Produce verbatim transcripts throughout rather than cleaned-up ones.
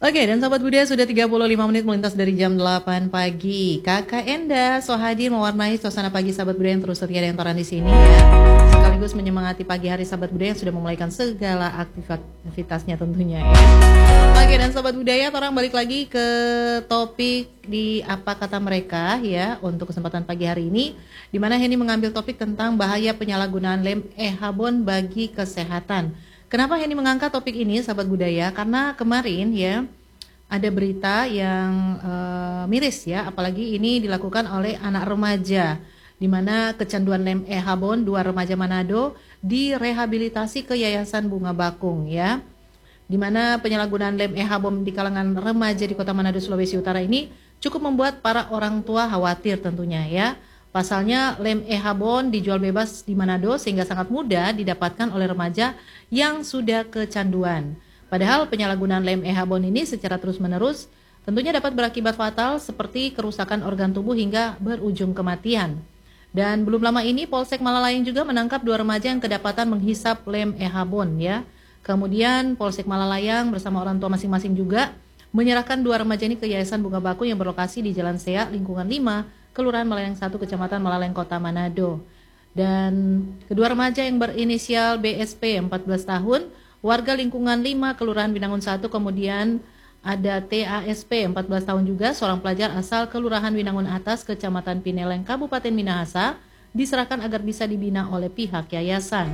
Oke, dan Sobat Budaya sudah tiga puluh lima menit melintas dari jam delapan pagi. Kakak Enda so hadir mewarnai suasana pagi Sahabat Budaya yang terus setia dan toran di sini ya. Sekaligus menyemangati pagi hari Sahabat Budaya yang sudah memulaikan segala aktivitasnya tentunya ya. Oke, dan Sobat Budaya, orang balik lagi ke topik di apa kata mereka ya untuk kesempatan pagi hari ini, di mana Henny mengambil topik tentang bahaya penyalahgunaan lem e-habon bagi kesehatan. Kenapa Henny mengangkat topik ini, Sahabat Budaya? Karena kemarin ya ada berita yang uh, miris ya, apalagi ini dilakukan oleh anak remaja, di mana kecanduan lem e-habon dua remaja Manado direhabilitasi ke Yayasan Bunga Bakung ya, di mana penyalahgunaan lem e-habon di kalangan remaja di Kota Manado, Sulawesi Utara ini cukup membuat para orang tua khawatir tentunya ya. Pasalnya lem e-habon dijual bebas di Manado sehingga sangat mudah didapatkan oleh remaja yang sudah kecanduan. Padahal penyalahgunaan lem e-habon ini secara terus-menerus tentunya dapat berakibat fatal seperti kerusakan organ tubuh hingga berujung kematian. Dan belum lama ini Polsek Malalayang juga menangkap dua remaja yang kedapatan menghisap lem e-habon ya. Kemudian Polsek Malalayang bersama orang tua masing-masing juga menyerahkan dua remaja ini ke Yayasan Bunga Bakung yang berlokasi di Jalan Sea, lingkungan lima, Kelurahan Malalayang satu, Kecamatan Malalayang, Kota Manado. Dan kedua remaja yang berinisial B S P empat belas tahun, warga lingkungan lima, Kelurahan Winangun satu, kemudian ada T A S P empat belas tahun juga, seorang pelajar asal Kelurahan Winangun Atas, Kecamatan Pineleng, Kabupaten Minahasa, diserahkan agar bisa dibina oleh pihak yayasan.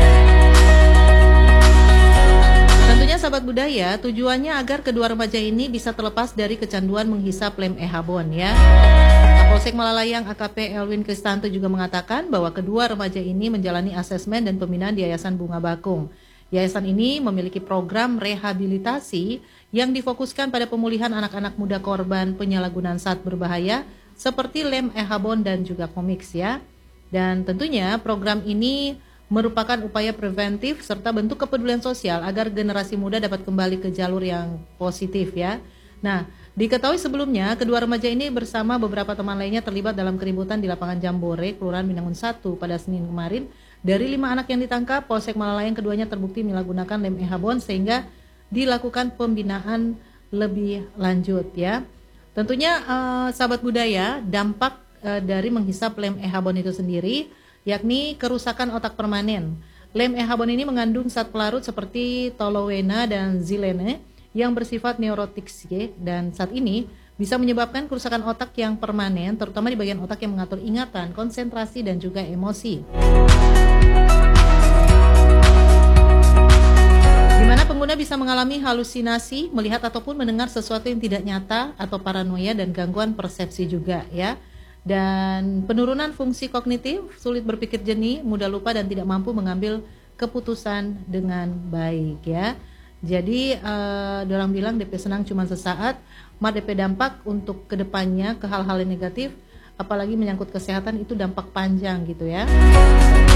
Tentunya Sahabat Budaya, tujuannya agar kedua remaja ini bisa terlepas dari kecanduan menghisap lem e-habon ya. Kapolsek Malalayang A K P Elwin Kristanto juga mengatakan bahwa kedua remaja ini menjalani asesmen dan pembinaan di Yayasan Bunga Bakung. Yayasan ini memiliki program rehabilitasi yang difokuskan pada pemulihan anak-anak muda korban penyalahgunaan zat berbahaya seperti lem e-habon dan juga komiks ya. Dan tentunya program ini merupakan upaya preventif serta bentuk kepedulian sosial agar generasi muda dapat kembali ke jalur yang positif ya. Nah, diketahui sebelumnya kedua remaja ini bersama beberapa teman lainnya terlibat dalam keributan di lapangan Jambore, Kelurahan Winangun satu pada Senin kemarin. Dari lima anak yang ditangkap, Polsek Malalayang keduanya terbukti menyalahgunakan lem e-habon sehingga dilakukan pembinaan lebih lanjut ya. Tentunya eh, Sahabat Budaya, dampak eh, dari menghisap lem e-habon itu sendiri yakni kerusakan otak permanen. Lem e-habon ini mengandung zat pelarut seperti toluena dan xilene yang bersifat neurotik dan zat ini bisa menyebabkan kerusakan otak yang permanen, terutama di bagian otak yang mengatur ingatan, konsentrasi, dan juga emosi. Di mana pengguna bisa mengalami halusinasi, melihat ataupun mendengar sesuatu yang tidak nyata, atau paranoia dan gangguan persepsi juga ya. Dan penurunan fungsi kognitif, sulit berpikir jernih, mudah lupa dan tidak mampu mengambil keputusan dengan baik ya. Jadi uh, orang bilang D P senang cuma sesaat, mah D P dampak untuk kedepannya ke hal-hal yang negatif, apalagi menyangkut kesehatan itu dampak panjang gitu ya.